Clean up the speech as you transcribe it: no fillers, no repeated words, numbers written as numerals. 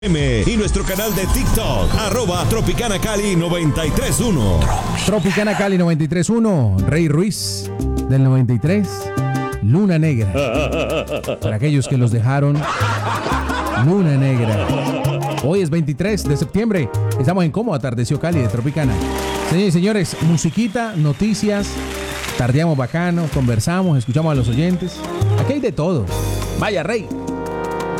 Y nuestro canal de TikTok, @TropicanaCali931. Tropicana Cali 93.1, Rey Ruiz del 93, Luna Negra. Para aquellos que los dejaron, Luna Negra. Hoy es 23 de septiembre, estamos en Cómo Atardeció Cali de Tropicana. Señores y señores, musiquita, noticias, tardeamos bacano, conversamos, escuchamos a los oyentes. Aquí hay de todo. Vaya, Rey.